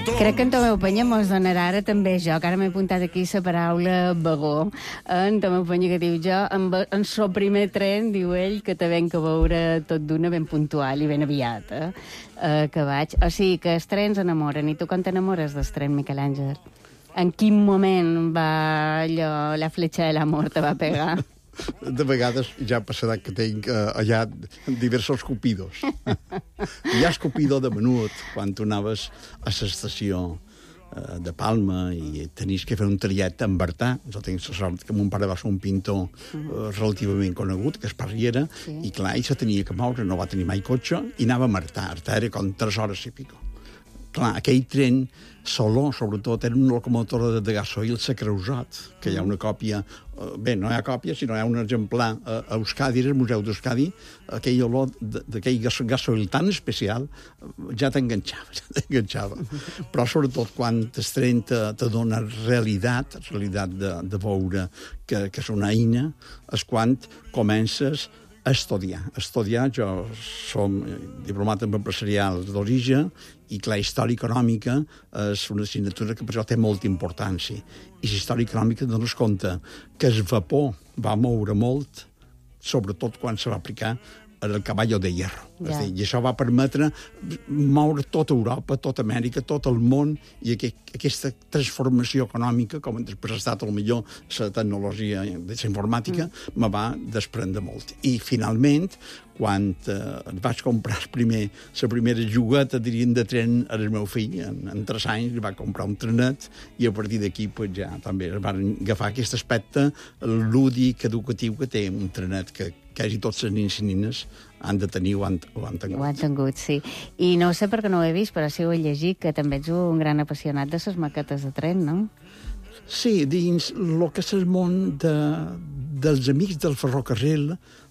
Crec que en Tomeu Penya mos donarà ara també jo, que ara m'he apuntat aquí la paraula vagó. En Tomeu Penya que diu jo, en so primer tren, diu ell, que te venc a veure tot d'una ben puntual i ben aviat, que vaig. O sigui, que els trens enamoren. I tu com t'enamores del tren, Miquel Àngel? En quin moment va allò, la fletxa de l'amor te va pegar? De vegades ja passarà que tinc allà diversos cupidos. Hi ha escupidor de menut quan tu anaves a l'estació de Palma i tenies que fer un triat en Bertà. Jo tinc la sort que mon pare va ser un pintor relativament conegut, que es parriera, i clar, ell se tenia que moure, no va tenir mai cotxe, i anava a Artà. Artà era com 3 hores i pico. Clar, aquell tren, Soló, sobretot, era una locomotora de gasoil Creusot, que hi ha una còpia... Bé, no hi ha còpia, sinó hi ha un exemplar a Euskadi, al Museu d'Euskadi, aquell olor d'aquell gasoil tan especial, ja t'enganxava. Però sobretot quan el tren te dona realitat de veure que és una eina, és quan comences a estudiar. Jo som diplomat en empresarial d'origen i la història econòmica és una assignatura que per això té molta importància. I la història econòmica dones compte que el vapor va moure molt, sobretot quan se va aplicar el caballo de hierro. Ja. I això va permetre moure tota Europa, tota Amèrica, tot el món, i aquesta transformació econòmica, com després ha estat millor la tecnologia de la informàtica, me va desprendre molt. I finalment, quan vaig comprar la primera jugueta, diríem, de tren al meu fill, en 3 anys, li va comprar un trenet, i a partir d'aquí ja també es van agafar aquest aspecte lúdic, educatiu que té un trenet que quasi tots els nens i nines han de tenir o han tingut. Ho han tingut, sí. I no ho sé perquè no ho he vist, però sí ho he llegit, que també ets un gran apassionat de les maquetes de tren, no? Sí, dins el que és el món dels amics del ferrocarril,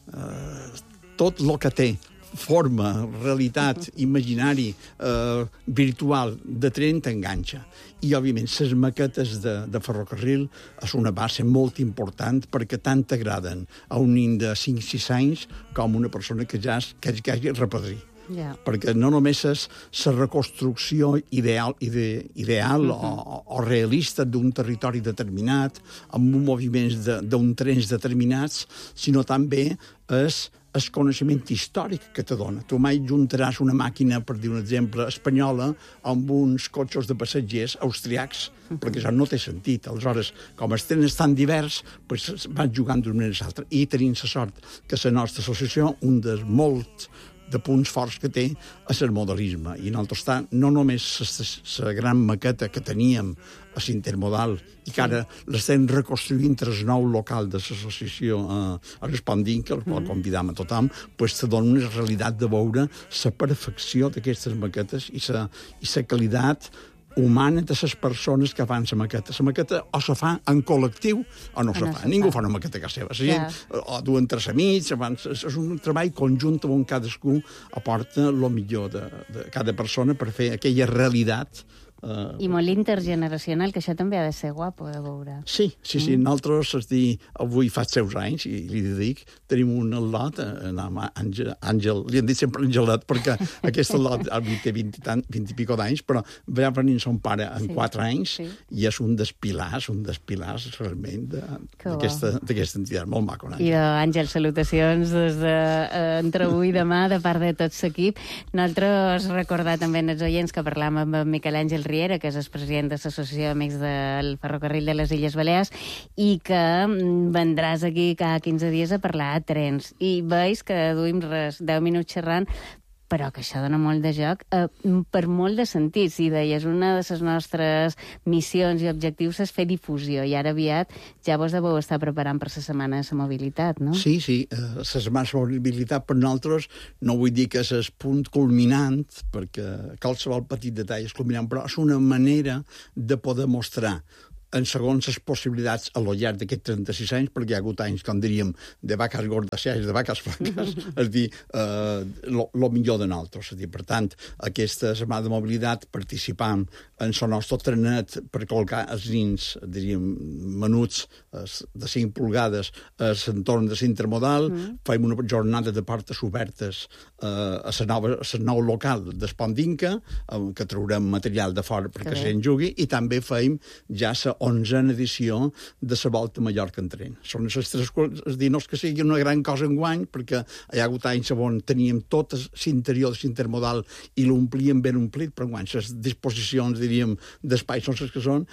tot el que té forma, realitat, imaginari, virtual de tren t'enganxa. I, òbviament, les maquetes de ferrocarril és una base molt important perquè tant t'agraden a un nen de 5-6 anys com una persona que ja hagi repadrit. Yeah. Perquè no només és la reconstrucció ideal o realista d'un territori determinat, amb moviments d'un trens determinats, sinó també és el coneixement històric que te dona. Tu mai juntaràs una màquina, per dir un exemple, espanyola amb uns cotxes de passatgers austriacs, perquè això no té sentit. Aleshores, com els trens tan divers, van jugant d'una manera a l'altra. I tenim la sort que la nostra associació, un dels molts de punts forts que té, és el modelisme. I nosaltres no només la gran maqueta que teníem a l'Intermodal i que ara l'estem reconstruint el nou local de l'associació a Respondint, que el convidam a tothom, te dona una realitat de veure la perfecció d'aquestes maquetes i la qualitat humana de les persones que fan la maqueta. La maqueta o se fa en col·lectiu o no se fa. Ningú fa una maqueta a casa seva. La gent o duen 3 amics, és un treball conjunt on cadascú aporta el millor de cada persona per fer aquella realitat. I molt intergeneracional, que això també ha de ser guapo de veure. Sí. Nosaltres, avui fa 6 anys, i li dic, tenim un lot, Àngel, li han dit sempre Angelet, perquè aquest lot té 20 i pico d'anys, però va venir son pare en 4 anys, i és un dels pilars realment d'aquesta entitat. Molt maco, Àngel. I Àngel, salutacions des d'entre avui i demà, de part de tot l'equip. Nosaltres recordar també als oients que parlàvem amb Miquel Àngel Riera, que és el president de l'Associació d'Amics del Ferrocarril de les Illes Balears, i que vendràs aquí cada 15 dies a parlar de trens. I veus que duim 10 minuts xerrant, però que això dona molt de joc per molt de sentits. I deies, una de les nostres missions i objectius és fer difusió, i ara aviat ja vos deveu estar preparant per la Setmana de la Mobilitat, no? Sí, la Setmana de la Mobilitat per nosaltres no vull dir que és el punt culminant, perquè qualsevol petit detall és culminant, però és una manera de poder mostrar en segons les possibilitats a lo llarg d'aquests 36 anys, perquè hi ha hagut anys, com diríem, de vaques gordes i de vaques flaques, és dir, lo millor de nosaltres. És dir, per tant, aquesta setmana de mobilitat participam en el nostre trenet per col·locar els nins, diríem, menuts de 5 pulgades a l'entorn de l'intermodal, fem una jornada de portes obertes a la nou local d'Espont d'Inca, que traurem material de fora perquè la gent jugui, i també fem ja la 11a edició de la Volta a Mallorca en tren. Són les tres coses, és dir, no és que sigui una gran cosa enguany, perquè hi ha hagut anys on teníem tot l'interior de l'intermodal i l'omplíem ben omplit, però enguany les disposicions, diríem, d'espai són les que són,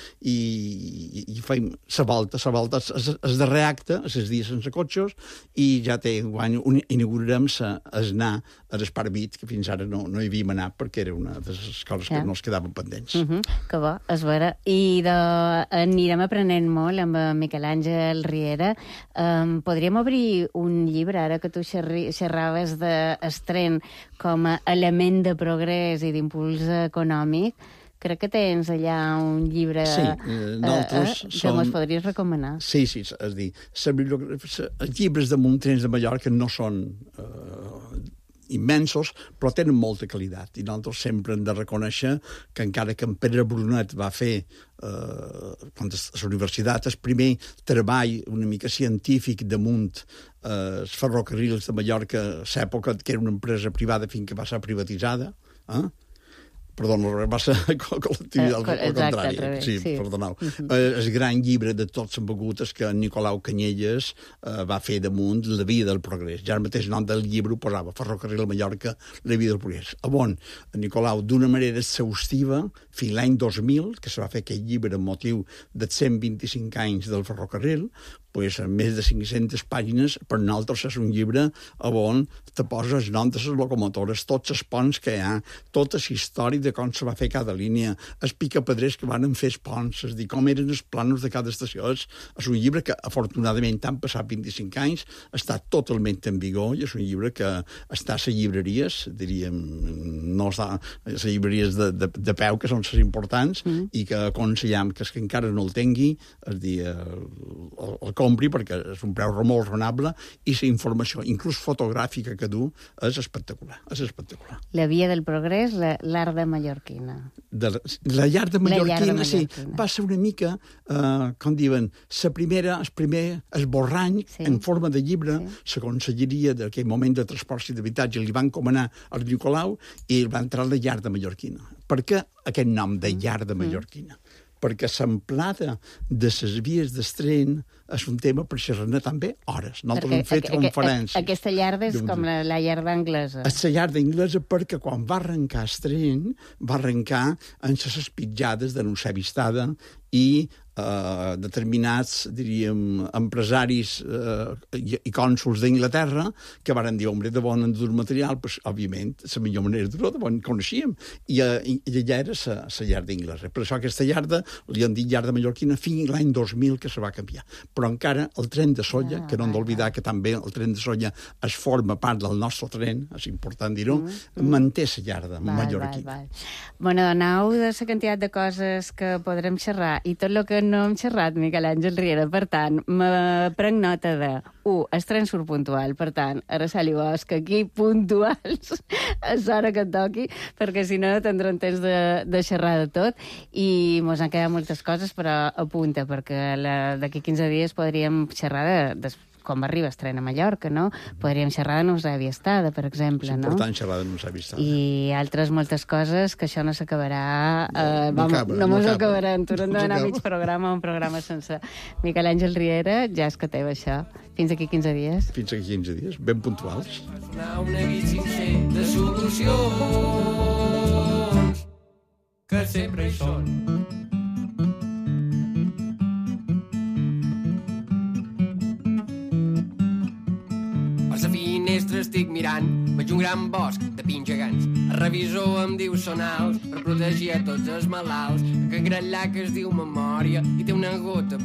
i fem la volta el darrer acte, els dies sense cotxes, i ja enguany inaugurarem anar a l'Esparvit, que fins ara no hi havíem anat, perquè era una de les coses que no es quedaven pendents. Que bo, és vera. I anirem aprenent molt amb Miquel Àngel Riera. Podríem obrir un llibre, ara que tu xerraves d'Estren com a element de progrés i d'impuls econòmic. Crec que tens allà un llibre que mos podries recomanar. Sí, és a dir, els llibres de Trens de Mallorca no són immensos, però tenen molta qualitat. I nosaltres sempre hem de reconèixer que encara que en Pere Brunet va fer a la universitat el primer treball una mica científic damunt els ferrocarrils de Mallorca, a l'època que era una empresa privada fins que va ser privatitzada, perdó, va ser col·lectivitat al contrari. Sí, perdoneu. El gran llibre de tots han begut és que Nicolau Canyelles va fer damunt La via del progrés. Ja el mateix nom del llibre ho posava, Ferrocarril a Mallorca, La via del progrés. On Nicolau, d'una manera exhaustiva, fins l'any 2000, que se va fer aquest llibre amb motiu dels 125 anys del ferrocarril, pues, en més de 500 pàgines, per nosaltres és un llibre on te poses el nom de les locomotores, tots els ponts que hi ha, tota la història de com se va fer cada línia, els picapedrers que van fer els ponts, és dir, com eren els plànols de cada estació. És un llibre que, afortunadament, han passat 25 anys, està totalment en vigor, i és un llibre que està a les llibreries, diríem, no està a les llibreries de peu, que són les importants, i que aconsellem que encara no el tingui, és dir, el compri, perquè és un preu molt raonable, i la informació, inclús fotogràfica que du, és espectacular. La via del progrés, l'art de mallorquina. La llar de mallorquina, sí, va ser una mica, com diuen, el primer esborrany en forma de llibre, la conselleria d'aquell moment de transports i d'habitatge li van encomanar al Nicolau i va entrar a la llar de mallorquina. Per què aquest nom de llar de mallorquina? Perquè l'amplada de les vies d'Estren és un tema per xerrar també hores. Nosaltres hem fet conferències. Aquesta llarda és com la llarda anglesa. És la llarda anglesa perquè quan va arrencar Estren, va arrencar en les espitjades de Eusèbi Estada i determinats, diríem, empresaris i cònsols d'Inglaterra que varen dir, home, de bon endur material, pues, òbviament, la millor manera de dur, de bon coneixíem, i allà era la llar d'Inglesa. Per això aquesta llarda li han dit llar de mallorquina fins l'any 2000 que se va canviar. Però encara el tren de Solla, que no hem d'oblidar que també el tren de Solla es forma part del nostre tren, és important dir-ho, manté la llar de mallorquina. Bueno, aneu de la quantitat de coses que podrem xerrar i tot el que no hem xerrat, Miquel Àngel Riera. Per tant, me prenc nota de 1. El tren surt puntual. Per tant, Araceli Bosch, aquí puntuals a l'hora que et toqui, perquè si no tindrem temps de xerrar de tot. I mos han quedat moltes coses, però apunta, perquè d'aquí 15 dies podríem xerrar de com arriba el tren a Mallorca, no? Podríem xerrar de Eusèbi Estada, per exemple, no? És important xerrar de Eusèbi Estada. I altres moltes coses que això no s'acabarà... No mos acabarem. Tornem d'anar a mig programa, un programa sense. Miquel Àngel Riera, ja és que té això. Fins aquí 15 dies. Fins aquí 15 dies, ben puntuals. Un neguit sincer de solucions que sempre hi són. Estic mirant, veig un gran bosc de pins gegants. El revisor em diu són alts per protegir a tots els malalts. Que gran llac es diu memòria i té una gota